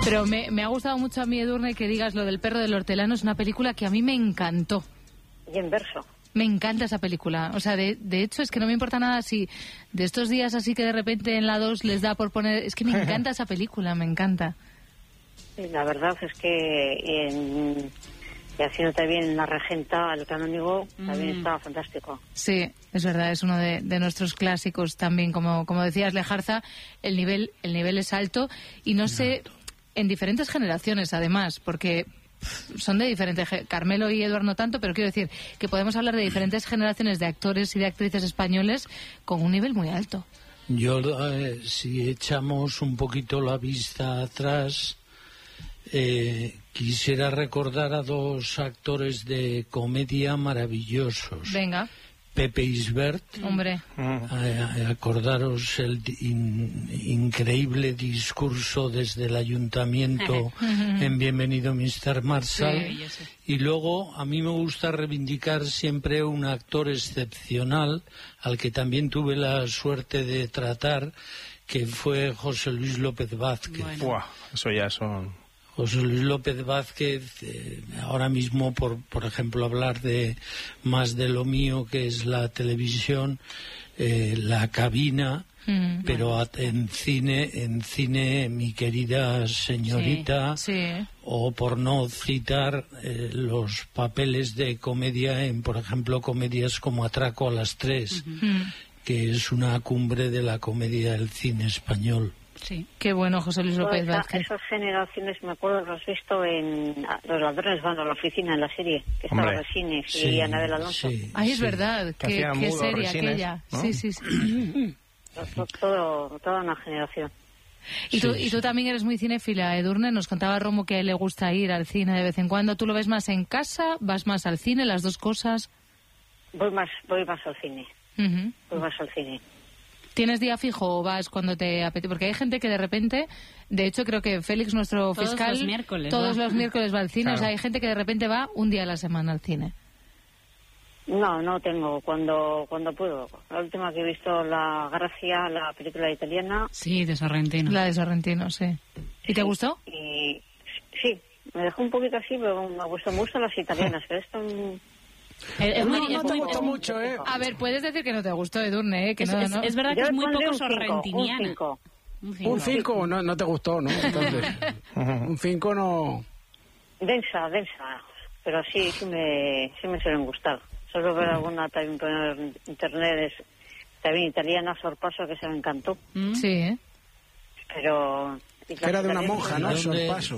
Pero me ha gustado mucho a mí, Edurne, que digas lo del perro del hortelano. Es una película que a mí me encantó. Y en verso. Me encanta esa película. O sea, de hecho, es que no me importa nada si de estos días así que de repente en la 2 les da por poner... Es que me encanta esa película, me encanta. Sí, la verdad es que y haciendo también La Regenta, El canónigo, también estaba fantástico. Sí, es verdad, es uno de nuestros clásicos también. Como decías, Lejarza, el nivel es alto y no sé, en diferentes generaciones además, porque... son de diferentes... Carmelo y Eduardo no tanto, pero quiero decir que podemos hablar de diferentes generaciones de actores y de actrices españoles con un nivel muy alto. Yo, si echamos un poquito la vista atrás, quisiera recordar a dos actores de comedia maravillosos. Venga. Pepe Isbert, hombre, acordaros el increíble discurso desde el ayuntamiento en Bienvenido Mr. Marshall, sí. Y luego a mí me gusta reivindicar siempre un actor excepcional al que también tuve la suerte de tratar, que fue José Luis López Vázquez. Bueno. Buah, eso ya son... José Luis López Vázquez, ahora mismo, por ejemplo, hablar de más de lo mío, que es la televisión, La Cabina, pero en cine, Mi querida señorita, sí. O por no citar los papeles de comedia en, por ejemplo, comedias como Atraco a las 3, que es una cumbre de la comedia del cine español. Sí, qué bueno, José Luis López Vázquez. Esas generaciones, me acuerdo, los he visto en Los ladrones van a la oficina, en la serie, que estaba Resines y Anabel Alonso. Sí, ay, es verdad, qué serie aquella. ¿No? Sí. Toda una generación. Y tú también eres muy cinéfila, Edurne. Nos contaba Romo que a él le gusta ir al cine de vez en cuando. ¿Tú lo ves más en casa? ¿Vas más al cine? ¿Las dos cosas? Voy más al cine. Voy más al cine. ¿Tienes día fijo o vas cuando te apetece? Porque hay gente que de repente, de hecho creo que Félix, nuestro fiscal, todos los miércoles va al cine. Claro. O sea, hay gente que de repente va un día a la semana al cine. No tengo, cuando puedo. La última que he visto, La Gracia, la película italiana. Sí, de Sorrentino. La de Sorrentino, sí. ¿Y te gustó? Y sí, me dejó un poquito así, pero me gustan las italianas, pero esto... No te gustó mucho, ¿eh? A ver, puedes decir que no te gustó, Edurne, que no. Es verdad que es muy poco sorrentiniana. Un 5 no te gustó, ¿no? Entonces, un 5 no... Densa, pero sí me suelen gustar. Solo ver alguna también por internet, también italiana, Sorpaso, que se me encantó. Sí, Pero... Era de una monja, ¿no? Sorpaso.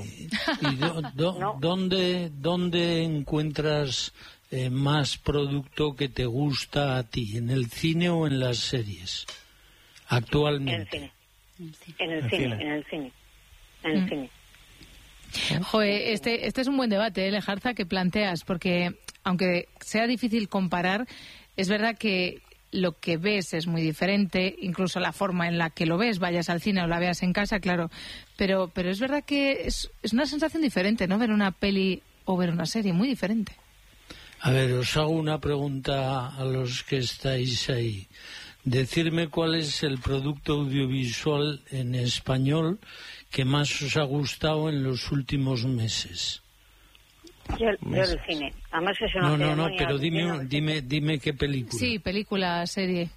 ¿Dónde encuentras más producto que te gusta a ti? ¿En el cine o en las series? Actualmente. En el cine. Joder, este es un buen debate, Lejarza, que planteas, porque aunque sea difícil comparar, es verdad que lo que ves es muy diferente, incluso la forma en la que lo ves, vayas al cine o la veas en casa, claro, pero es verdad que es una sensación diferente, ¿no? Ver una peli o ver una serie, muy diferente. A ver, os hago una pregunta a los que estáis ahí. Decirme cuál es el producto audiovisual en español que más os ha gustado en los últimos meses. Yo el cine. Además es una No, pero dime qué película. Sí, película, serie.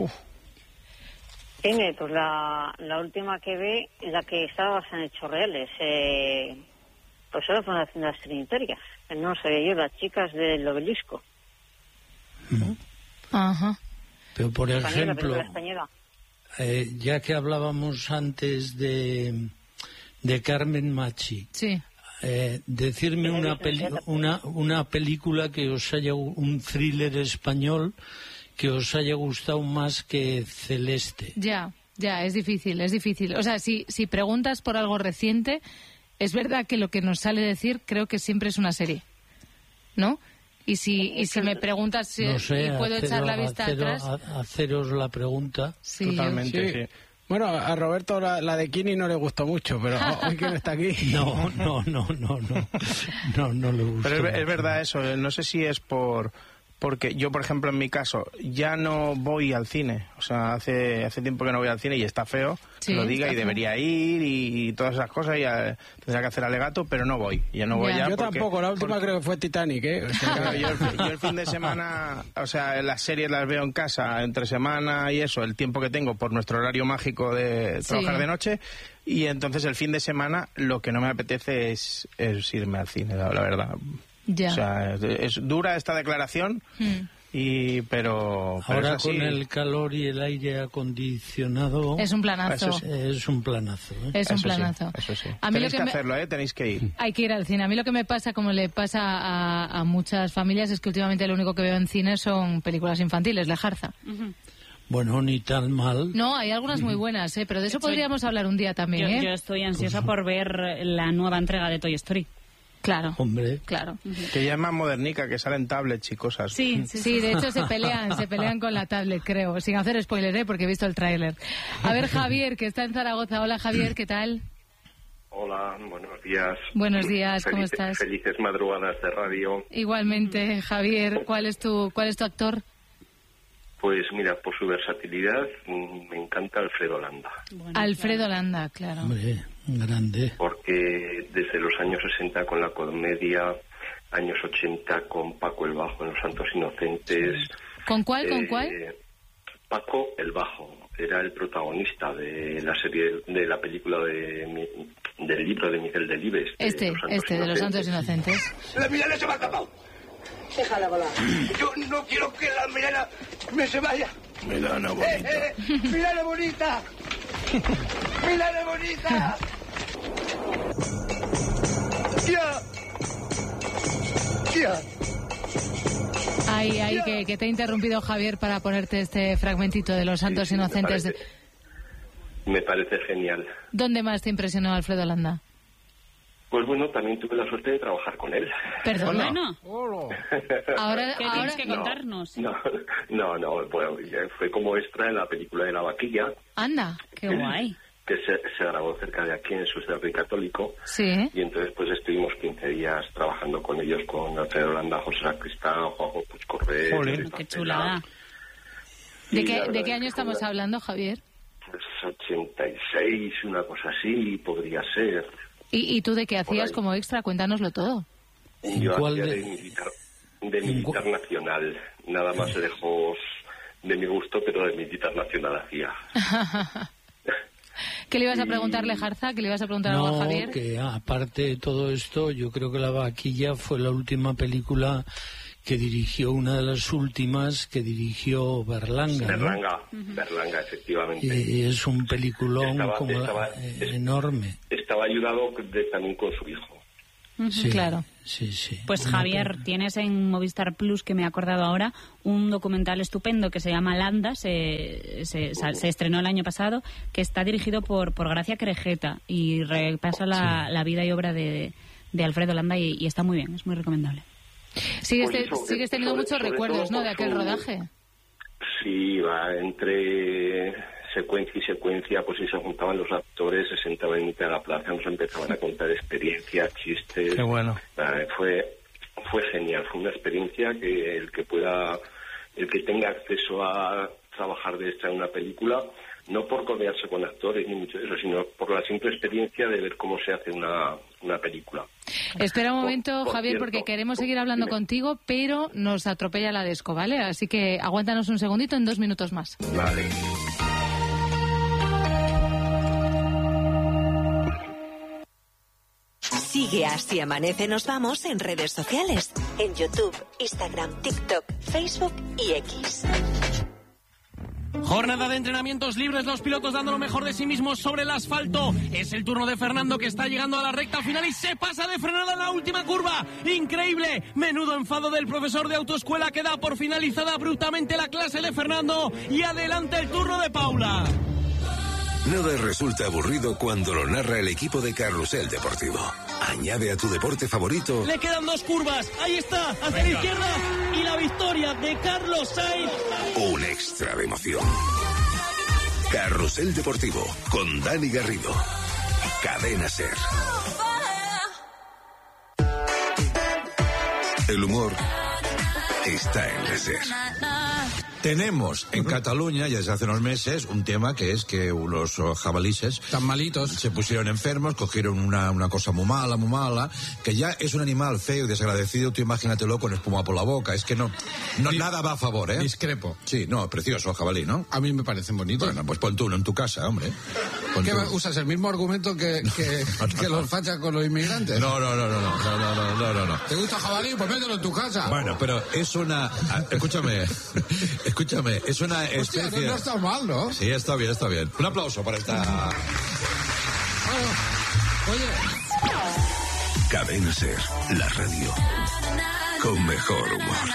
Cine, pues la última que ve, la que estaba basada en hechos reales, pues era Fundación de las Trinitarias. No sabía yo, las chicas del Obelisco. Ajá. Pero por ejemplo, española. Ya que hablábamos antes de Carmen Machi, sí. Decirme una película que os haya, un thriller español que os haya gustado más que Celeste. Ya, es difícil. O sea, si preguntas por algo reciente, es verdad que lo que nos sale decir creo que siempre es una serie, ¿no? Y si me preguntas no sé, y puedo echar la vista atrás... Haceros la pregunta. Sí, totalmente, sí. Bueno, a Roberto la de Kini no le gustó mucho, pero hoy que no está aquí... No le gustó. Pero es verdad eso, no sé si es por porque yo, por ejemplo, en mi caso, ya no voy al cine. O sea, hace tiempo que no voy al cine y está feo, Sí, que lo diga, y feo. debería ir y todas esas cosas, y tendría que hacer alegato, pero no voy. Ya no voy Ya. ya Yo porque- tampoco, la última creo que fue Titanic, ¿eh? O sea, Claro, yo el fin de semana, o sea, las series las veo en casa entre semana y eso, el tiempo que tengo por nuestro horario mágico de trabajar Sí. de noche, y entonces el fin de semana lo que no me apetece es irme al cine, la verdad. Ya. O sea, es dura esta declaración, pero Ahora es así. con el calor y el aire acondicionado Es un planazo. Eso sí. es un planazo. ¿eh? Es un Eso sí, planazo. eso sí. A mí Tenéis lo que que me- hacerlo, tenéis que ir. Hay que ir al cine. A mí lo que me pasa, como le pasa a muchas familias, es que últimamente lo único que veo en cine son películas infantiles, Lejarza. Bueno, ni tan mal. No, hay algunas muy buenas, pero de eso podríamos hablar un día también, Yo estoy ansiosa por ver la nueva entrega de Toy Story. Claro, Hombre, claro. Que ya es más modernica, que salen tablets y cosas. Sí, Sí, de hecho se pelean con la tablet, creo, sin hacer spoiler, porque he visto el tráiler. A ver, Javier, que está en Zaragoza. Hola, Javier, ¿qué tal? Hola, buenos días. Buenos días, ¿cómo estás? Felices madrugadas de radio. Igualmente, Javier, ¿cuál es tu actor? Pues mira, por su versatilidad me encanta Alfredo Landa, Alfredo Landa, claro. hombre, grande. porque desde los años 60 con la comedia, años 80 con Paco el Bajo en Los Santos Inocentes. ¿Con cuál? Paco el Bajo era el protagonista de la serie, de la película del libro de Miguel Delibes. De Los Santos Inocentes. ¡La Milena se me ha escapado! Déjala volar. Yo no quiero que la Milena me se vaya. Milena bonita. ¡Milena bonita! ¡Milena bonita! ¡Tía! ¡Tía! Ay, que te he interrumpido, Javier, para ponerte este fragmentito de Los Santos Sí, Inocentes. me parece genial. ¿Dónde más te impresionó Alfredo Landa? Pues bueno, también tuve la suerte de trabajar con él. Perdona. Bueno, Ahora, ¿qué tienes que contarnos? No, bueno, fue como extra en la película de La Vaquilla, anda. Qué guay. que se grabó cerca de aquí en Sucederri Católico, Sí. y entonces pues estuvimos 15 días trabajando con ellos, con Alfredo Landa, José Sacristán, Juanjo Puigcorrés. Jolín. Luis Qué Pastela. chulada. ¿De Y la qué verdad año es que estamos fue hablando, Javier? Pues 86, una cosa así, podría ser. ¿Y tú de qué hacías ahí. como extra? Cuéntanoslo todo. Yo cuál hacía de- de militar nacional, nada más lejos de mi gusto, pero de militar nacional hacía. ¿Qué le ibas a preguntar, Lejarza? ¿Qué le ibas a preguntar algo a No, Javier? que aparte de todo esto, yo creo que La Vaquilla fue la última película que dirigió, una de las últimas que dirigió Berlanga, ¿no? Berlanga, efectivamente. Y es un peliculón Estaba- enorme. Estaba ayudado también con su hijo. Sí, Claro. Sí. Pues Una Javier, pena. tienes en Movistar Plus, que me he acordado ahora, un documental estupendo que se llama Landa, se estrenó el año pasado, que está dirigido por Gracia Querejeta y repasa la vida y obra de Alfredo Landa y está muy bien, es muy recomendable. Sigues Pues teniendo muchos sobre recuerdos, todo ¿no?, de por aquel su- rodaje. Sí, va entre secuencia y secuencia, pues si se juntaban los actores, se sentaban en mitad de la plaza, nos empezaban a contar experiencias, chistes. Qué bueno. Fue genial, fue una experiencia que el que tenga acceso a trabajar de esta en una película, no por codearse con actores ni mucho de eso, sino por la simple experiencia de ver cómo se hace una película. Espera un momento, por Javier, cierto, porque queremos seguir hablando dime. contigo, pero nos atropella la desco, ¿vale? Así que aguántanos un segundito, en 2 minutos más. Vale. Sigue Así Amanece Nos Vamos en redes sociales. En YouTube, Instagram, TikTok, Facebook y X. Jornada de entrenamientos libres, los pilotos dando lo mejor de sí mismos sobre el asfalto. Es el turno de Fernando, que está llegando a la recta final y se pasa de frenada en la última curva. ¡Increíble! Menudo enfado del profesor de autoescuela, que da por finalizada abruptamente la clase de Fernando. Y adelante el turno de Paula. Nada resulta aburrido cuando lo narra el equipo de Carrusel Deportivo. Añade a tu deporte favorito Le quedan 2 curvas. Ahí está, hacia la izquierda. Y la victoria de Carlos Sainz. un extra de emoción. Carrusel Deportivo con Dani Garrido. Cadena SER. El humor está en la SER. Tenemos en Cataluña, ya desde hace unos meses, un tema que es que unos jabalíes tan malitos se pusieron enfermos, cogieron una cosa muy mala, que ya es un animal feo y desagradecido. Tú imagínatelo con espuma por la boca. Es que no nada va a favor, ¿eh? Discrepo. Sí, no, precioso jabalí, ¿no? A mí me parecen bonitos. Bueno, pues pon tú uno en tu casa, hombre. ¿Qué usas el mismo argumento que los fachas con los inmigrantes? No. ¿Te gusta jabalí? Pues mételo en tu casa. Bueno, pero es una... Escúchame, es una especie... Hostia, no está mal, ¿no? Sí, está bien. Un aplauso para esta... Oye... Cadena SER, la radio con mejor humor.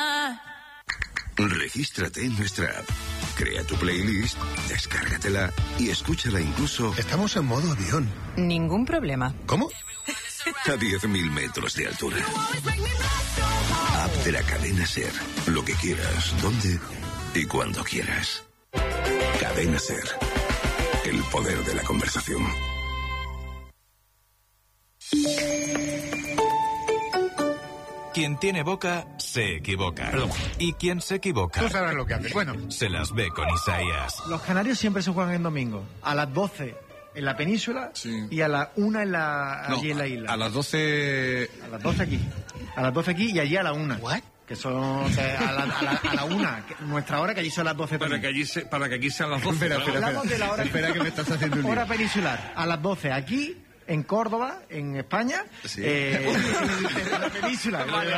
Regístrate en nuestra app, crea tu playlist, descárgatela y escúchala incluso... Estamos en modo avión. Ningún problema. ¿Cómo? A 10.000 metros de altura. App de la cadena SER. Lo que quieras, donde y cuando quieras. Cadena SER. El poder de la conversación. Quien tiene boca, se equivoca. Perdón. Y quien se equivoca... Tú sabes lo que hace. Bueno. Se las ve con Isaías. Los canarios siempre se juegan en domingo. A las 12 en la península y a las 1 allí en la isla. A las 12... A las 12 aquí. A las 12 aquí y allí a la 1. ¿What? Que son a la 1, nuestra hora, que allí son las 12 para que aquí sean las 12. Hablamos de la hora. Espera que me estás haciendo un lío. Hora peninsular. A las 12 aquí, en Córdoba, en España, en la península. Vale.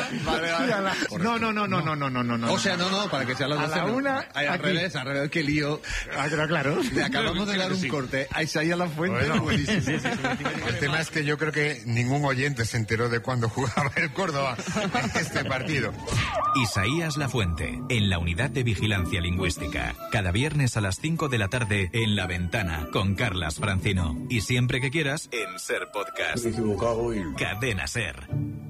No. O sea, no, para que sea las 12. A la 1, al revés, qué lío. Claro. Le acabamos de dar un corte a Isaías La Fuente. Bueno, buenísimo. El tema es que yo creo que ningún oyente se enteró de cuándo jugaba el Córdoba en este partido. Isaías La Fuente, en la Unidad de Vigilancia Lingüística. Cada viernes a las 5 de la tarde en La Ventana, con Carlas Francino. Y siempre que quieras, en SER Podcast. Cadena SER.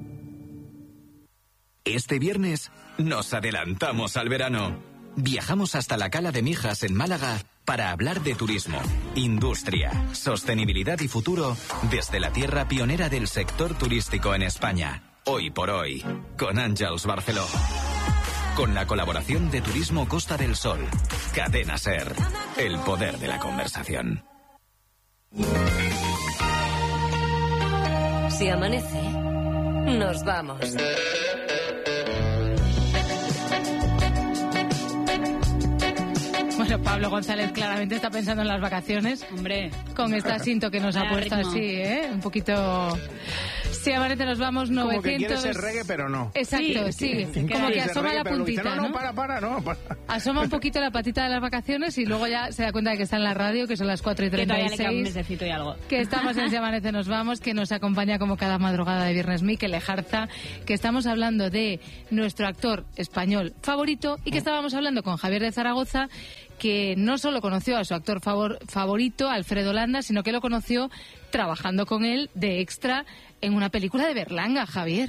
Este viernes nos adelantamos al verano. Viajamos hasta la Cala de Mijas en Málaga para hablar de turismo, industria, sostenibilidad y futuro desde la tierra pionera del sector turístico en España. Hoy por hoy, con Àngels Barceló. Con la colaboración de Turismo Costa del Sol. Cadena SER. El poder de la conversación. Si amanece, nos vamos. Bueno, Pablo González claramente está pensando en las vacaciones. Hombre. Con este asinto que nos ha puesto ritmo. así, ¿eh? Un poquito... Si amanece nos vamos 900... Como que quiere ser reggae, pero no. Exacto, sí. Como que asoma la puntita, ¿no? ¿no? Para. Asoma un poquito la patita de las vacaciones y luego ya se da cuenta de que está en la radio, que son las 4:36. Que todavía le queda un mesecito y algo. Que estamos en Si amanece nos vamos, que nos acompaña como cada madrugada de Viernes Mikel Lejarza, que estamos hablando de nuestro actor español favorito y que estábamos hablando con Javier de Zaragoza, que no solo conoció a su actor favorito, Alfredo Landa, sino que lo conoció trabajando con él de extra en una película de Berlanga, Javier.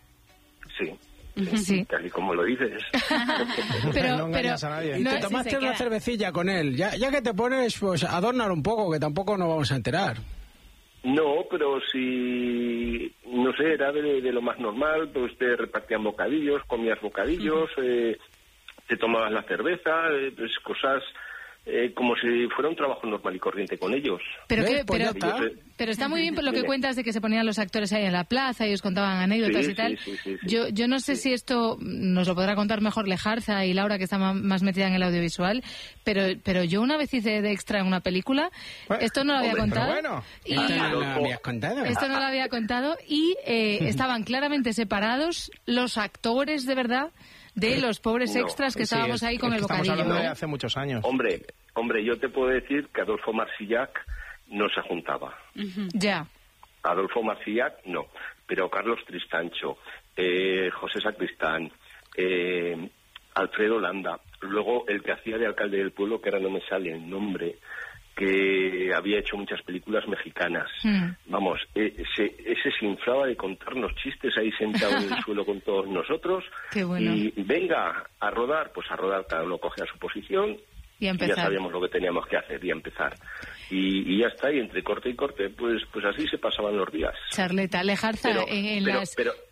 Sí, tal y como lo dices. pero no engañas a nadie. Y te tomaste una cervecilla con él. Ya que te pones, pues adornar un poco, que tampoco nos vamos a enterar. No, pero si, no sé, era de lo más normal, pues te repartían bocadillos, comías bocadillos, te tomabas la cerveza, pues cosas como si fuera un trabajo normal y corriente con ellos. Pero está muy bien por lo que cuentas de que se ponían los actores ahí en la plaza y os contaban anécdotas y tal. Sí. Yo no sé si esto nos lo podrá contar mejor Lejarza y Laura, que está más metida en el audiovisual, pero yo una vez hice de extra en una película, esto no lo había contado. Esto no lo había contado y estaban claramente separados los actores de verdad de los pobres extras que estábamos ahí con el bocadillo. Estamos hablando de hace muchos años. Hombre, yo te puedo decir que Adolfo Marsillac no se juntaba. Ya. Adolfo Marsillac no, pero Carlos Tristancho, José Sacristán, Alfredo Landa, luego el que hacía de alcalde del pueblo, que ahora no me sale el nombre, que había hecho muchas películas mexicanas. Vamos, ese se inflaba de contarnos chistes ahí sentado en el suelo con todos nosotros. Qué bueno. Y venga a rodar, cada uno coge a su posición y ya sabíamos lo que teníamos que hacer y a empezar. Y ya está, y entre corte y corte, pues así se pasaban los días. Charleta, Lejarza,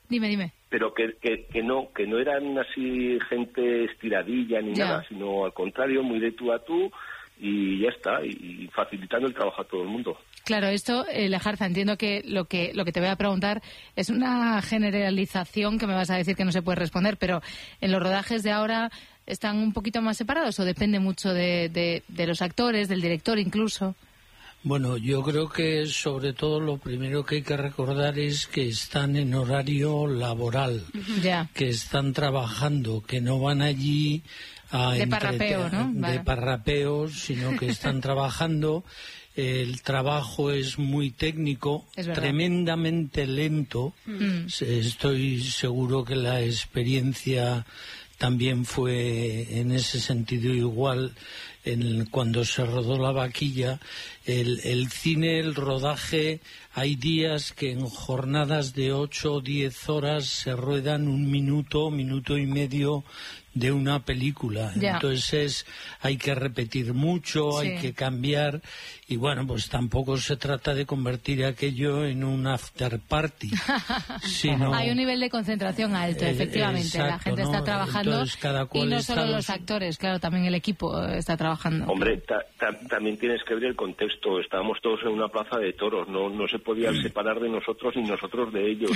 Dime. Pero que no eran así gente estiradilla ni nada, sino al contrario, muy de tú a tú, y ya está, y facilitando el trabajo a todo el mundo. Claro, esto, Lejarza, entiendo que lo que te voy a preguntar es una generalización que me vas a decir que no se puede responder, pero en los rodajes de ahora están un poquito más separados o depende mucho de los actores, del director incluso. Bueno, yo creo que sobre todo lo primero que hay que recordar es que están en horario laboral, que están trabajando, que no van allí de parrapeo, ¿no? De parrapeo, sino que están trabajando. El trabajo es muy técnico, tremendamente lento. Estoy seguro que la experiencia también fue en ese sentido igual cuando se rodó La Vaquilla. El cine, el rodaje, hay días que en jornadas de 8 o 10 horas se ruedan un minuto y medio de una película. Entonces hay que repetir mucho, hay que cambiar, y bueno, pues tampoco se trata de convertir aquello en un after party. Sino, hay un nivel de concentración alto, efectivamente. Exacto, la gente está trabajando, y no solo los actores, claro, también el equipo está trabajando. Hombre, también tienes que ver el contexto. Estábamos todos en una plaza de toros, no se podían separar de nosotros ni nosotros de ellos.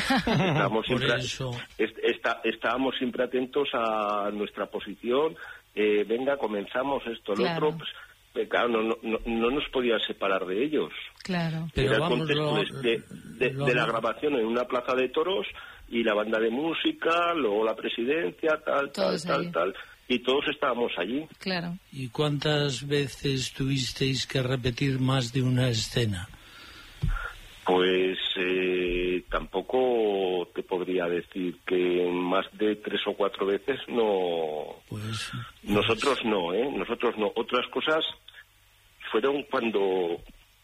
Estábamos siempre atentos a nuestra posición. Venga, comenzamos esto, lo otro, pues claro, no nos podían separar de ellos. Claro. Pero era el contexto de la grabación en una plaza de toros y la banda de música, luego la presidencia, tal. Y todos estábamos allí. Claro. ¿Y cuántas veces tuvisteis que repetir más de una escena? Pues tampoco te podría decir que más de 3 o 4 veces no. Nosotros no. Otras cosas fueron cuando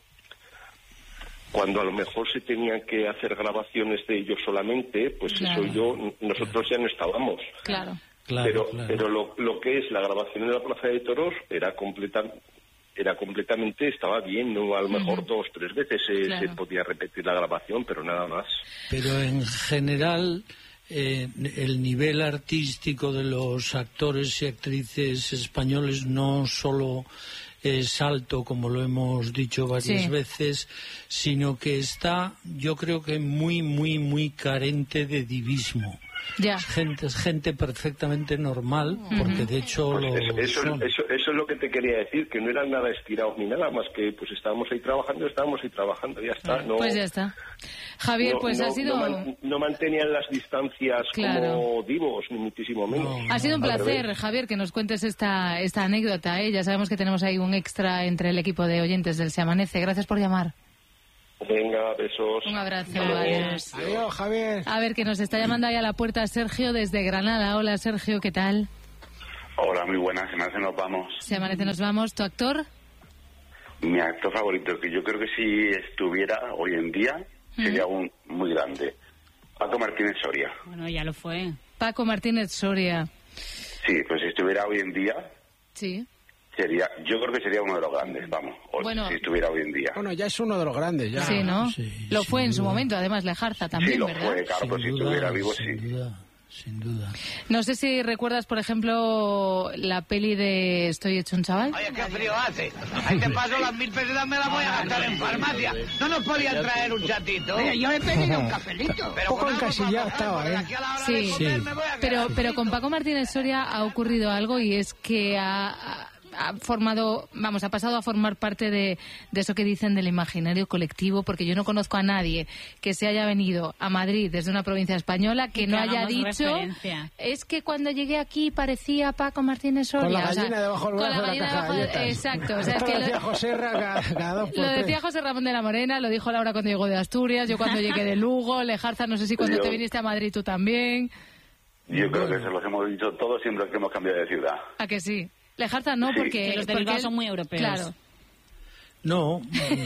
a lo mejor se tenían que hacer grabaciones de ellos solamente, pues nosotros ya no estábamos. Claro. Pero lo que es la grabación en la Plaza de Toros era completamente, estaba bien, ¿no? A lo mejor 2 o 3 veces se podía repetir la grabación, pero nada más. Pero en general el nivel artístico de los actores y actrices españoles no solo es alto, como lo hemos dicho varias veces, sino que está, yo creo que muy, muy, muy carente de divismo. Gente perfectamente normal, porque de hecho eso es lo que te quería decir, que no eran nada estirados ni nada, más que pues estábamos ahí trabajando, ya está. Pues ya está. Javier, ha sido... No mantenían las distancias como divos, ni muchísimo menos. Ha sido un placer, Javier, que nos cuentes esta anécdota. Ya sabemos que tenemos ahí un extra entre el equipo de oyentes del Se Amanece. Gracias por llamar. Venga, besos. Un abrazo. Adiós. Adiós, Javier. A ver, que nos está llamando ahí a la puerta Sergio desde Granada. Hola, Sergio, ¿qué tal? Hola, muy buenas. Se Amanece nos vamos. Se Amanece nos vamos. ¿Tu actor? Mi actor favorito, que yo creo que si estuviera hoy en día, sería muy grande. Paco Martínez Soria. Bueno, ya lo fue. Paco Martínez Soria. Sí, pues si estuviera hoy en día... Sí. Yo creo que sería uno de los grandes, vamos, si estuviera hoy en día. Bueno, ya es uno de los grandes, ya. Sí, ¿no? Lo fue en su momento, además, Lejarza también, ¿verdad? Sí, lo fue, claro, pues si estuviera vivo, Sin duda. No sé si recuerdas, por ejemplo, la peli de Estoy hecho un chaval. Oye, qué frío hace. Ahí te paso las 1000 pesetas, me las voy a gastar en farmacia. No nos podían traer un chatito. Oye, yo he pedido un cafelito. Un poco encasillado estaba, ¿eh? Sí, pero con Paco Martínez Soria ha ocurrido algo, y es que ha pasado a formar parte de eso que dicen del imaginario colectivo, porque yo no conozco a nadie que se haya venido a Madrid desde una provincia española que no haya dicho es que cuando llegué aquí parecía Paco Martínez Soria. Con la gallina debajo del brazo de la caja de galletas. Exacto. O sea, es que lo decía José lo decía José Ramón de la Morena, lo dijo Laura cuando llegó de Asturias, yo cuando llegué de Lugo, Lejarza, no sé si cuando te viniste a Madrid tú también. Yo creo que se los hemos dicho todos siempre que hemos cambiado de ciudad. ¿A que sí? Lejarza no, porque los de Bilbao son muy europeos. Claro. No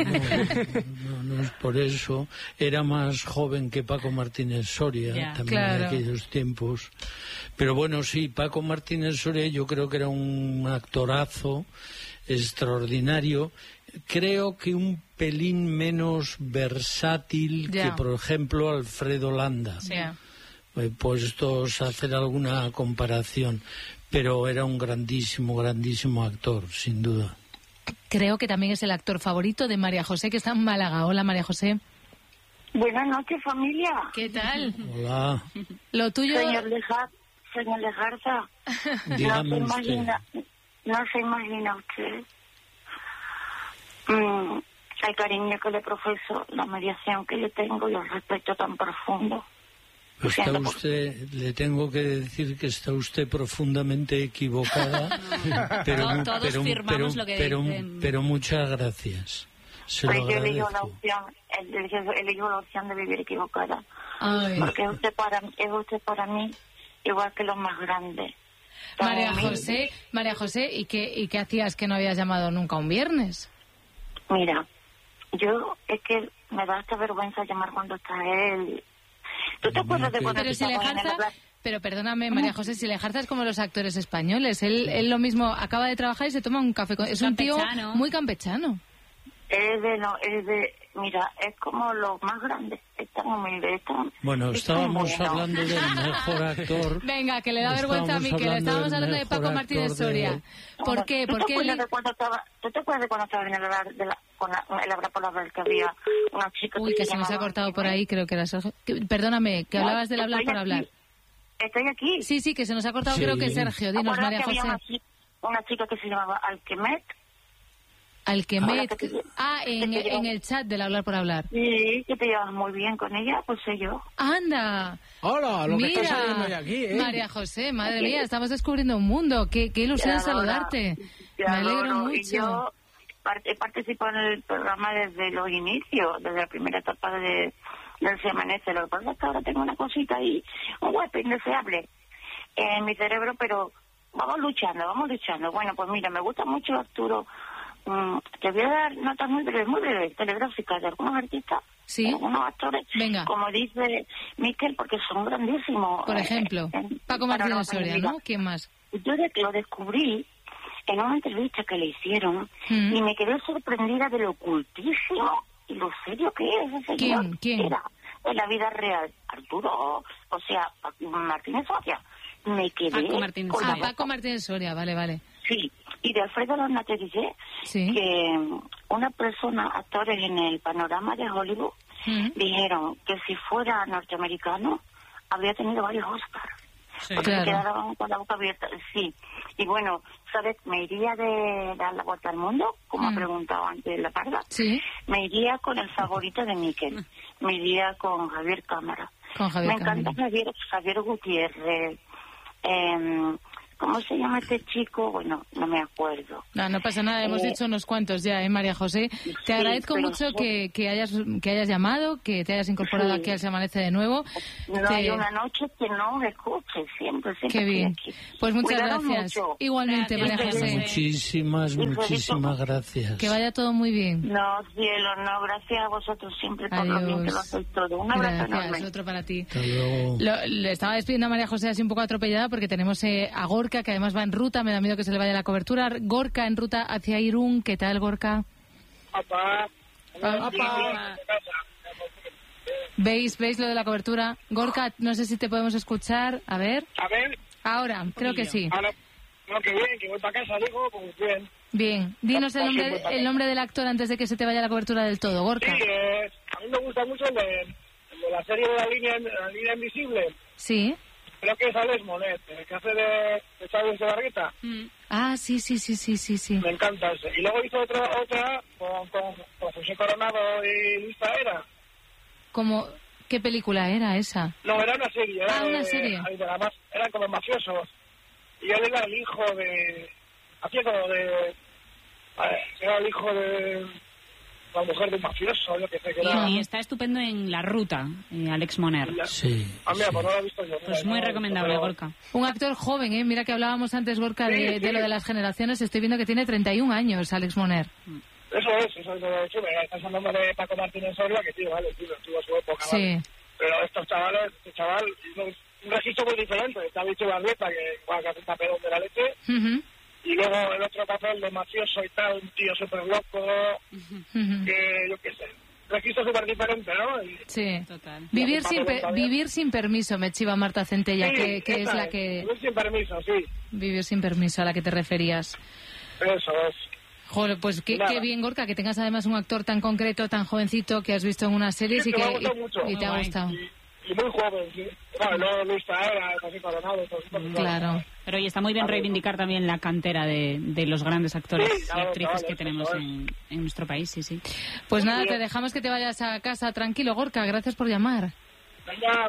es por eso. Era más joven que Paco Martínez Soria, también en aquellos tiempos. Pero bueno, sí, Paco Martínez Soria yo creo que era un actorazo extraordinario. Creo que un pelín menos versátil que, por ejemplo, Alfredo Landa. puestos a hacer alguna comparación, pero era un grandísimo, grandísimo actor, sin duda. Creo que también es el actor favorito de María José, que está en Málaga. Hola, María José. Buenas noches, familia. ¿Qué tal? Hola. Lo tuyo... Señor Lejarza, dígame no se imagina usted el cariño que le profeso, la mediación que yo tengo y el respeto tan profundo. Le tengo que decir que está usted profundamente equivocada, pero muchas gracias. Se lo yo elijo la opción de vivir equivocada. Ay. Porque es usted para mí igual que los más grandes. María José, ¿y qué hacías que no habías llamado nunca un viernes? Mira, yo es que me da hasta vergüenza llamar cuando está él. ¿Tú te acuerdas de cuando Pero perdóname, María José, si Lejarza es como los actores españoles. Él lo mismo, acaba de trabajar y se toma un café. Es un tío muy campechano. Mira, es como los más grandes. Es tan humilde, Bueno, estábamos hablando del mejor actor. Venga, que le da vergüenza a Miquel. Estábamos hablando de Paco Martínez Soria. ¿Por qué? ¿Tú te acuerdas de cuando estaba en el hablar por la vez que había una chica que se nos ha cortado por ahí, creo que era Sergio. Perdóname, que hablabas del hablar por hablar. Estoy aquí. Sí, que se nos ha cortado, creo que Sergio. Dinos, María José. Había una chica que se llamaba Alquemet. En el chat del hablar por hablar. Sí, que te llevas muy bien con ella, pues sé yo. ¡Anda! ¡Hola! Lo que está saliendo de aquí, ¿eh? María José, madre mía, estamos descubriendo un mundo. Qué ilusión saludarte. Me alegro mucho. Yo he participado en el programa desde los inicios, desde la primera etapa del Se Amanece. Lo que pasa es que ahora tengo una cosita ahí, un hueco indeseable en mi cerebro, pero vamos luchando. Bueno, pues mira, me gusta mucho Arturo. Te voy a dar notas muy breves, telegráficas de algunos artistas, algunos actores, como dice Miquel, porque son grandísimos. Por ejemplo, Paco Martínez Soria, ¿no? ¿Quién más? Yo lo descubrí en una entrevista que le hicieron y me quedé sorprendida de lo ocultísimo y lo serio que es ese señor. ¿Quién? Era en la vida real. Arturo, o sea, Martínez Soria. Me quedé Paco Martínez Soria, vale. Sí, y de Alfredo Lonatellier, que una persona, actores en el panorama de Hollywood, dijeron que si fuera norteamericano, habría tenido varios Oscars. Porque se quedaron con la boca abierta. Sí, y bueno, ¿sabes? Me iría de dar la vuelta al mundo, como ha preguntado antes la Parda. Me iría con el favorito de Miquel. Me iría con Javier Cámara. Me encanta Javier Gutiérrez. ¿Cómo se llama este chico? Bueno, no me acuerdo. No pasa nada, hemos dicho unos cuantos ya, María José. Te agradezco mucho que hayas llamado, que te hayas incorporado aquí al Se Amanece de nuevo. No hay una noche que no me escuche, siempre. Qué bien. Pues muchas gracias. Mucho. Igualmente, María José. Muchísimas gracias. Que vaya todo muy bien. No, cielo, no, gracias a vosotros siempre por lo bien que lo hacéis todo. Un abrazo enorme. Otro para ti. Hasta luego. Le estaba despidiendo a María José así un poco atropellada porque tenemos a Gorka, que además va en ruta, me da miedo que se le vaya la cobertura. Gorka en ruta hacia Irún. ¿Qué tal, Gorka? Papá. ¿Veis lo de la cobertura? Gorka, no sé si te podemos escuchar. A ver. Ahora, creo que sí. Ahora, no, que bien, que voy para casa, digo, pues bien. Bien. Dinos el nombre del actor antes de que se te vaya la cobertura del todo, Gorka. Sí, a mí me gusta mucho el de la serie de la línea invisible. Sí. Creo que es Alex Monet, el que hace de Chávez de Barrita. Ah, sí. Me encanta ese. Y luego hizo otra con José Coronado y Luis Taera. ¿Qué película era esa? No, era una serie. Una serie. Eran como mafiosos. Y él era el hijo de... Hacía como de... Era el hijo de... La mujer de un mafioso, yo que sé que era... Y está estupendo en La Ruta, Alex Moner. Sí. Mira, pues no lo he visto yo. Pues muy recomendable, Gorka. Un actor joven, ¿eh? Mira que hablábamos antes, Gorka, de lo de las generaciones. Estoy viendo que tiene 31 años, Alex Moner. Eso es. Estás hablando de Paco Martínez Soria, que tío, vale, tuvo su época, ¿vale? Pero estos chavales, este chaval, un registro muy diferente. Está dicho Barrieta, que igual que hace un papelón de la leche. Y luego el otro papel de mafioso y tal, un tío súper loco, que yo qué sé, registro súper diferente, ¿no? Sí, total. Vivir sin permiso, me chiva Marta Centella, sí, que es la que... Vivir sin permiso, sí. Vivir sin permiso, a la que te referías. Eso es. Joder, pues qué bien, Gorka, que tengas además un actor tan concreto, tan jovencito, que has visto en unas series y te ha gustado. Y muy joven, sí. Bueno, luego Luis Taera, José Coronado, claro. Pero oye, está muy bien reivindicar también la cantera de los grandes actores y actrices que tenemos en nuestro país, sí. Pues nada, te dejamos que te vayas a casa tranquilo, Gorka, gracias por llamar. Venga,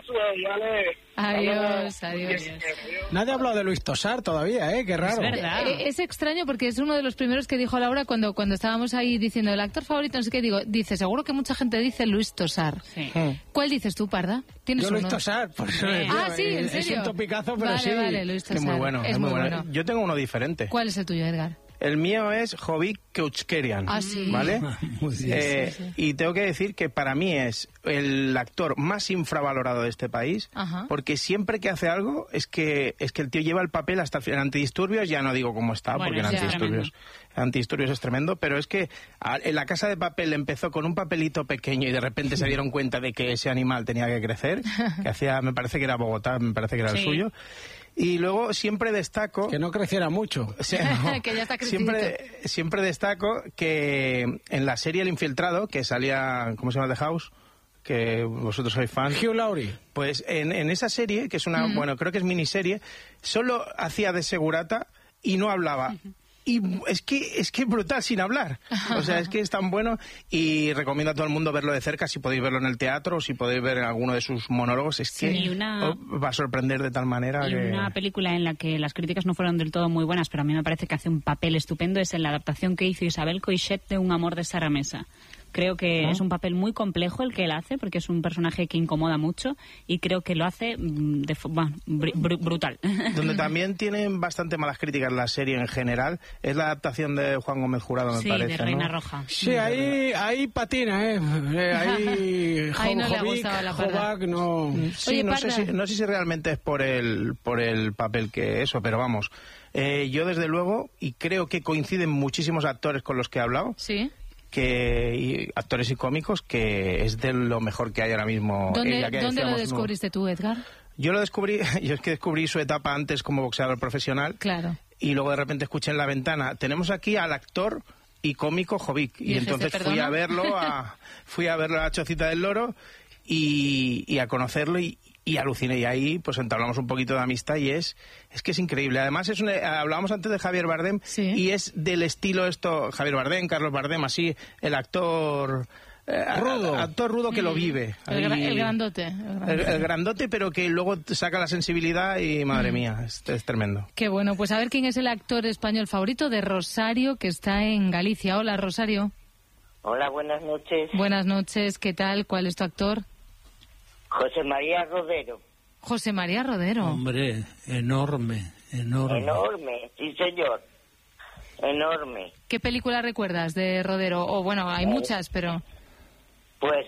adiós. Nadie ha hablado de Luis Tosar todavía, qué raro. Es verdad. Es extraño porque es uno de los primeros que dijo Laura cuando estábamos ahí diciendo el actor favorito, no sé qué, dice, seguro que mucha gente dice Luis Tosar. Sí. ¿Cuál dices tú, Parda? ¿Tienes yo Luis Tosar, por eso sí, ¿en serio? Es un topicazo, pero sí. Vale, Luis Tosar. Es muy bueno, es muy bueno. Yo tengo uno diferente. ¿Cuál es el tuyo, Edgar? El mío es Jovic Keuchkerian, ¿vale? Sí. Y tengo que decir que para mí es el actor más infravalorado de este país, porque siempre que hace algo es que el tío lleva el papel hasta el final. Antidisturbios ya no digo cómo está, porque en Antidisturbios es tremendo, pero es que en La Casa de Papel empezó con un papelito pequeño y de repente se dieron cuenta de que ese animal tenía que crecer, que hacía, me parece que era Bogotá, me parece que era el suyo. Y luego siempre destaco... Que no creciera mucho. O sea, no, que ya está crecidito. Siempre destaco que en la serie El Infiltrado, que salía, ¿cómo se llama? The House, que vosotros sois fans. Hugh Laurie. Pues en esa serie, que es una, bueno, creo que es miniserie, solo hacía de segurata y no hablaba. Y es que brutal sin hablar. O sea, es que es tan bueno y recomiendo a todo el mundo verlo de cerca, si podéis verlo en el teatro o si podéis ver en alguno de sus monólogos. Es que va a sorprender de tal manera que... Una película en la que las críticas no fueron del todo muy buenas, pero a mí me parece que hace un papel estupendo, es en la adaptación que hizo Isabel Coixet de Un amor de Sara Mesa. Creo que es un papel muy complejo el que él hace, porque es un personaje que incomoda mucho y creo que lo hace brutal. Donde también tienen bastante malas críticas la serie en general es la adaptación de Juan Gómez Jurado, me parece. Sí, de Reina Roja. Sí, ahí patina, ahí no le ha gustado la Jovac, no... Sí, oye, no sé si realmente es por el papel que eso, pero vamos. Yo desde luego, y creo que coinciden muchísimos actores con los que he hablado, y actores y cómicos, que es de lo mejor que hay ahora mismo. ¿Dónde lo descubriste tú, Edgar? Yo es que descubrí su etapa antes como boxeador profesional. Claro. Y luego de repente escuché en la ventana, tenemos aquí al actor y cómico Jovic. Y entonces fui a verlo a la Chocita del Loro y a conocerlo y aluciné. Y ahí pues entablamos un poquito de amistad y es que es increíble. Además hablábamos antes de Javier Bardem y es del estilo esto, Javier Bardem, Carlos Bardem, así, el actor rudo que lo vive. El grandote. El grandote, pero que luego saca la sensibilidad y madre mía, es tremendo. Qué bueno, pues a ver quién es el actor español favorito de Rosario, que está en Galicia. Hola, Rosario. Hola, buenas noches. Buenas noches, ¿qué tal? ¿Cuál es tu actor? José María Rodero. José María Rodero. Hombre, enorme. Enorme, sí señor. Enorme. ¿Qué película recuerdas de Rodero? O bueno, hay muchas, pero... Pues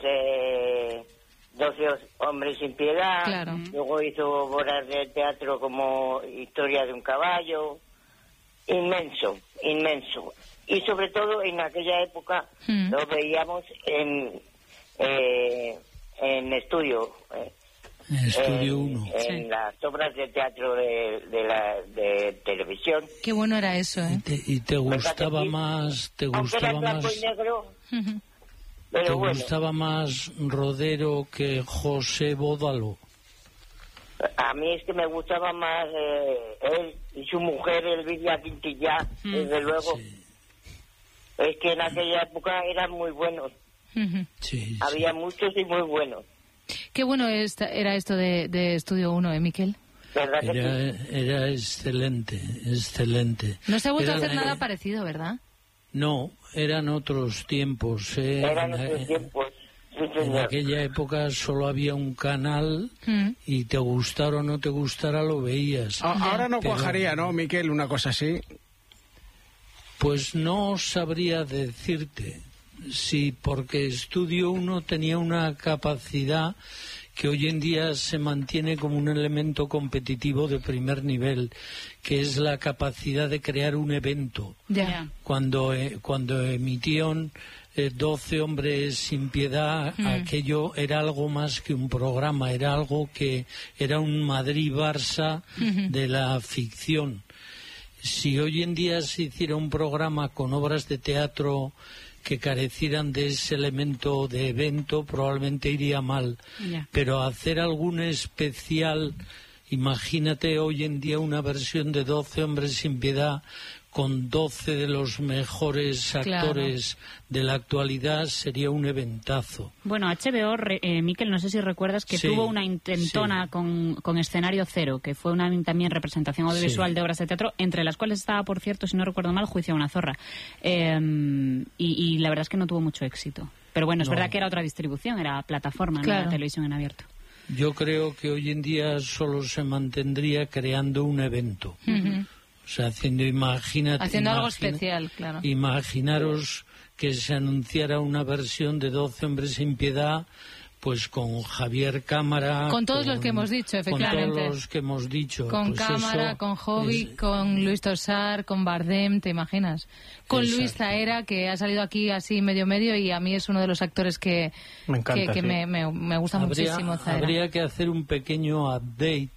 12 hombres sin piedad. Claro. Luego hizo obras de teatro como Historia de un caballo. Inmenso. Y sobre todo en aquella época lo veíamos en Estudio. Estudio 1. En las obras de teatro de televisión. Qué bueno era eso, ¿eh? ¿Y te gustaba más? ¿Te gustaba más? Y negro, ¿Te gustaba más Rodero que José Bódalo? A mí es que me gustaba más él y su mujer, Elvira Quintillá, desde luego. Sí. Es que en aquella época eran muy buenos. Había muchos y muy buenos. Qué bueno era esto de Estudio 1, Miquel. ¿Verdad que era excelente. No se ha vuelto a hacer nada parecido, ¿verdad? No, eran otros tiempos. Eran otros tiempos. Sí, en aquella época solo había un canal y te gustara o no te gustara lo veías. Ahora no cuajaría, ¿no, Miquel, una cosa así? Pues no sabría decirte. Sí, porque Estudio 1 tenía una capacidad que hoy en día se mantiene como un elemento competitivo de primer nivel, que es la capacidad de crear un evento. Yeah. Cuando emitían 12 hombres sin piedad, aquello era algo más que un programa, era algo que era un Madrid-Barça de la ficción. Si hoy en día se hiciera un programa con obras de teatro que carecieran de ese elemento de evento, probablemente iría mal. Pero hacer algún especial, imagínate hoy en día una versión de 12 hombres sin piedad con 12 de los mejores actores de la actualidad, sería un eventazo. Bueno, HBO, Miquel, no sé si recuerdas que tuvo una intentona con Escenario Cero, que fue una también representación audiovisual de obras de teatro, entre las cuales estaba, por cierto, si no recuerdo mal, Juicio a una zorra. Y la verdad es que no tuvo mucho éxito. Pero bueno, es verdad que era otra distribución, era plataforma, no era televisión en abierto. Yo creo que hoy en día solo se mantendría creando un evento. O sea, haciendo algo especial, claro. Imaginaros que se anunciara una versión de 12 hombres sin piedad, pues con Javier Cámara... Con todos los que hemos dicho, efectivamente. Con todos los que hemos dicho. Con pues Cámara, con Jovic, con Luis Tosar, con Bardem, ¿te imaginas? Con Luis Zaera, que ha salido aquí así medio y a mí es uno de los actores que me encanta, me gusta muchísimo Zaera. Habría que hacer un pequeño update.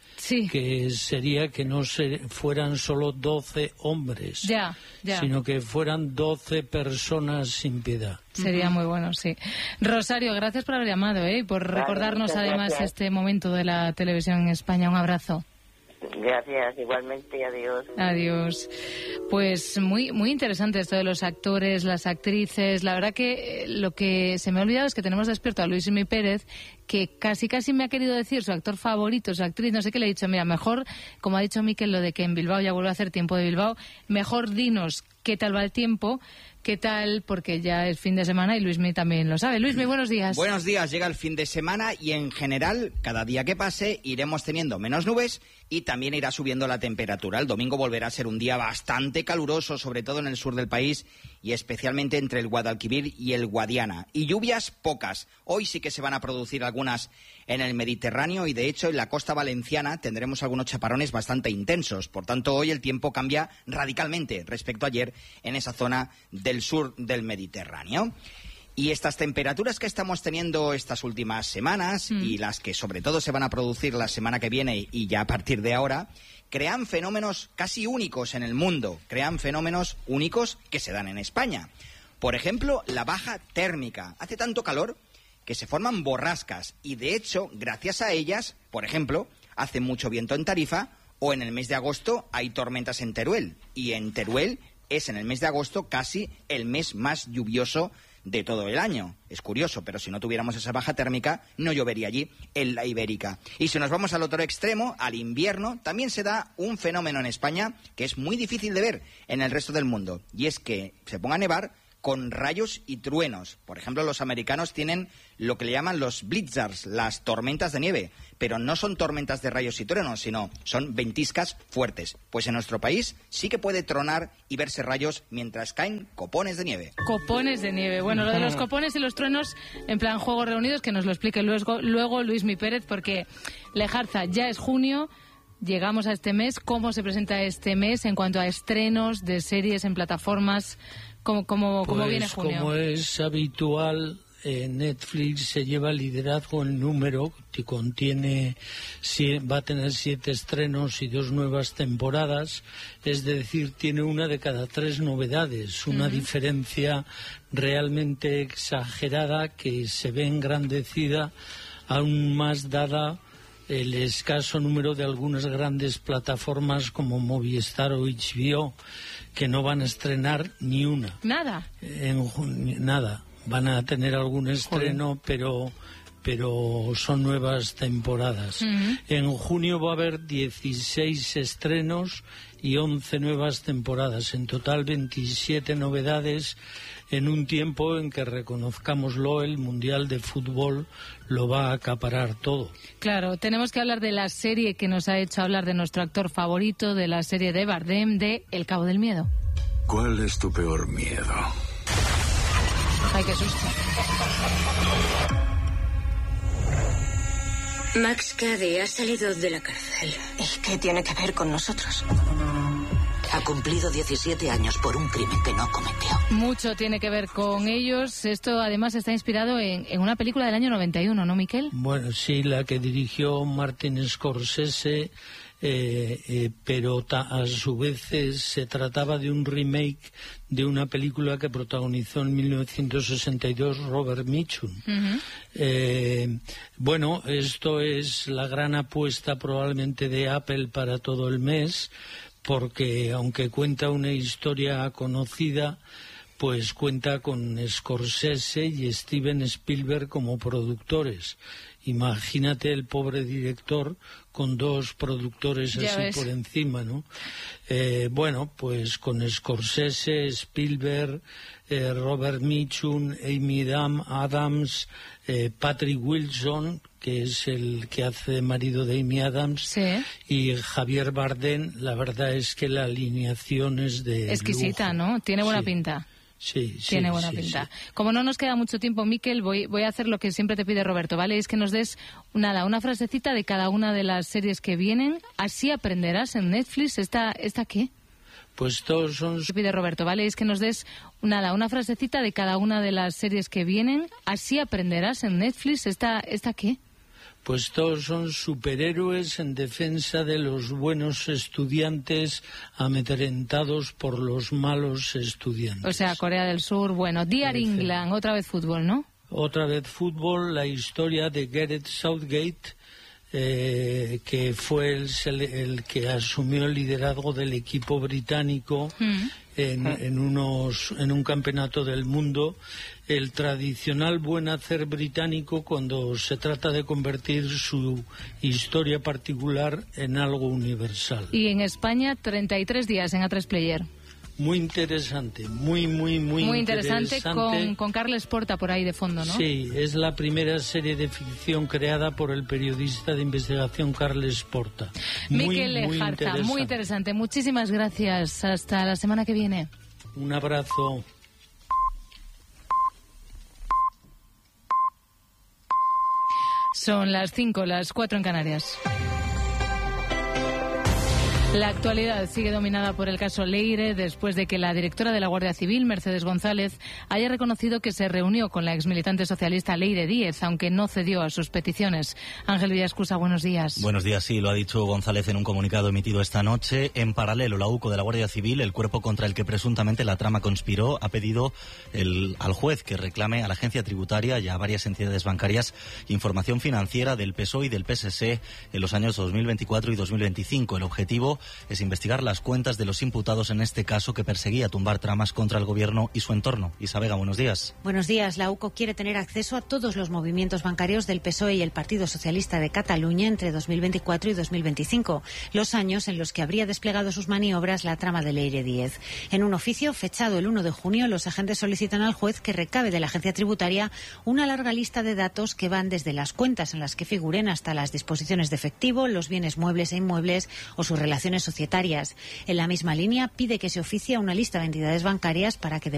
Que sería que no fueran solo 12 hombres, sino que fueran 12 personas sin piedad. Sería muy bueno, sí. Rosario, gracias por haber llamado y por recordarnos además este momento de la televisión en España. Un abrazo. Gracias, igualmente, adiós. Adiós. Pues muy interesante esto de los actores, las actrices. La verdad que lo que se me ha olvidado es que tenemos despierto a Luismi Pérez, que casi me ha querido decir su actor favorito, su actriz, no sé qué le he dicho. Mira, mejor, como ha dicho Miquel, lo de que en Bilbao ya vuelve a hacer tiempo de Bilbao, mejor dinos qué tal va el tiempo, qué tal, porque ya es fin de semana y Luismi también lo sabe. Luismi, buenos días. Buenos días, llega el fin de semana y en general, cada día que pase, iremos teniendo menos nubes y también irá subiendo la temperatura. El domingo volverá a ser un día bastante caluroso, sobre todo en el sur del país y especialmente entre el Guadalquivir y el Guadiana. Y lluvias pocas. Hoy sí que se van a producir algunas en el Mediterráneo y de hecho en la costa valenciana tendremos algunos chaparrones bastante intensos. Por tanto, hoy el tiempo cambia radicalmente respecto a ayer en esa zona del sur del Mediterráneo. Y estas temperaturas que estamos teniendo estas últimas semanas y las que sobre todo se van a producir la semana que viene y ya a partir de ahora, crean fenómenos casi únicos en el mundo, crean fenómenos únicos que se dan en España. Por ejemplo, la baja térmica. Hace tanto calor que se forman borrascas y de hecho, gracias a ellas, por ejemplo, hace mucho viento en Tarifa o en el mes de agosto hay tormentas en Teruel. Y en Teruel es en el mes de agosto casi el mes más lluvioso de todo el año. Es curioso, pero si no tuviéramos esa baja térmica, no llovería allí en la Ibérica. Y si nos vamos al otro extremo, al invierno, también se da un fenómeno en España que es muy difícil de ver en el resto del mundo. Y es que se ponga a nevar con rayos y truenos. Por ejemplo, los americanos tienen lo que le llaman los blizzards, las tormentas de nieve. Pero no son tormentas de rayos y truenos, sino son ventiscas fuertes. Pues en nuestro país sí que puede tronar y verse rayos mientras caen copones de nieve. Copones de nieve. Bueno, lo de los copones y los truenos, en plan Juegos Reunidos, que nos lo explique luego Luismi Pérez, porque Lejarza, ya es junio, llegamos a este mes. ¿Cómo se presenta este mes en cuanto a estrenos de series en plataformas? ¿Cómo viene junio? Como es habitual, Netflix se lleva el liderazgo en número, que va a tener 7 estrenos y 2 nuevas temporadas, es decir, tiene una de cada 3 novedades, una diferencia realmente exagerada que se ve engrandecida aún más dada el escaso número de algunas grandes plataformas como Movistar o HBO, que no van a estrenar ni una. ¿Nada? Nada. Van a tener algún estreno, pero son nuevas temporadas. En junio va a haber 16 estrenos y 11 nuevas temporadas. En total 27 novedades en un tiempo en que, reconozcámoslo, el Mundial de Fútbol lo va a acaparar todo. Claro, tenemos que hablar de la serie que nos ha hecho hablar de nuestro actor favorito, de la serie de Bardem, de El Cabo del Miedo. ¿Cuál es tu peor miedo? Ay, qué susto. Max Cady ha salido de la cárcel. ¿Y qué tiene que ver con nosotros? Ha cumplido 17 años por un crimen que no cometió. Mucho tiene que ver con ellos. Esto además está inspirado en una película del año 91, ¿no, Miquel? Bueno, sí, la que dirigió Martin Scorsese, pero a su vez se trataba de un remake de una película que protagonizó en 1962 Robert Mitchum. Bueno, esto es la gran apuesta probablemente de Apple para todo el mes, porque aunque cuenta una historia conocida, pues cuenta con Scorsese y Steven Spielberg como productores. Imagínate el pobre director con dos productores así por encima, ¿no? Bueno, pues con Scorsese, Spielberg, Robert Mitchum, Amy Adams, Patrick Wilson, que es el que hace de marido de Amy Adams, y Javier Bardem. La verdad es que la alineación es de exquisita, lujo. ¿no? Tiene buena pinta. Sí, tiene buena pinta. Como no nos queda mucho tiempo, Miquel, voy a hacer lo que siempre te pide Roberto, ¿vale? Es que nos des una frasecita de cada una de las series que vienen. Así aprenderás en Netflix. ¿Esta qué? Pues todos son... Te pide Roberto, ¿vale? Es que nos des una frasecita de cada una de las series que vienen. Así aprenderás en Netflix. ¿Esta qué? Pues todos son superhéroes en defensa de los buenos estudiantes amedrentados por los malos estudiantes. O sea, Corea del Sur, bueno. Dear England, otra vez fútbol, ¿no? Otra vez fútbol, la historia de Gareth Southgate, que fue el que asumió el liderazgo del equipo británico en un campeonato del mundo. El tradicional buen hacer británico cuando se trata de convertir su historia particular en algo universal. Y en España, 33 días en A3 Player. Muy interesante, muy interesante. Con Carles Porta por ahí de fondo, ¿no? Sí, es la primera serie de ficción creada por el periodista de investigación Carles Porta. Miquel Lejarza, muy interesante. Muchísimas gracias. Hasta la semana que viene. Un abrazo. Son las 5, las 4 en Canarias. La actualidad sigue dominada por el caso Leire después de que la directora de la Guardia Civil, Mercedes González, haya reconocido que se reunió con la exmilitante socialista Leire Díez, aunque no cedió a sus peticiones. Ángel Villascusa, buenos días. Buenos días, sí, lo ha dicho González en un comunicado emitido esta noche. En paralelo, la UCO de la Guardia Civil, el cuerpo contra el que presuntamente la trama conspiró, ha pedido al juez que reclame a la agencia tributaria y a varias entidades bancarias información financiera del PSOE y del PSC en los años 2024 y 2025. El objetivo es investigar las cuentas de los imputados en este caso que perseguía tumbar tramas contra el gobierno y su entorno. Isa Vega, buenos días. Buenos días. La UCO quiere tener acceso a todos los movimientos bancarios del PSOE y el Partido Socialista de Cataluña entre 2024 y 2025, los años en los que habría desplegado sus maniobras la trama de Leire Díez. En un oficio fechado el 1 de junio, los agentes solicitan al juez que recabe de la agencia tributaria una larga lista de datos que van desde las cuentas en las que figuren hasta las disposiciones de efectivo, los bienes muebles e inmuebles o sus relaciones societarias. En la misma línea, pide que se oficie una lista de entidades bancarias para que